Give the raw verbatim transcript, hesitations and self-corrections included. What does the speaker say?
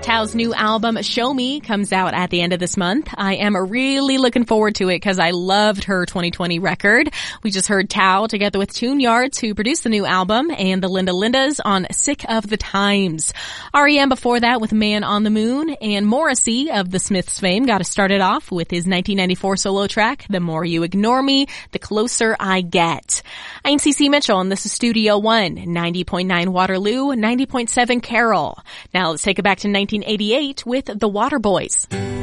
Tao's new album, Show Me, comes out at the end of this month. I am really looking forward to it because I loved her twenty twenty record. We just heard Tao together with Tune Yards, who produced the new album, and the Linda Lindas on Sick of the Times. R E M before that with Man on the Moon, and Morrissey of the Smiths fame got us started off with his nineteen ninety-four solo track, The More You Ignore Me, The Closer I Get. I'm Cece Mitchell, and this is Studio One, ninety point nine Waterloo, ninety point seven Carroll. Now let's take it back to nineteen eighty-eight with The Waterboys.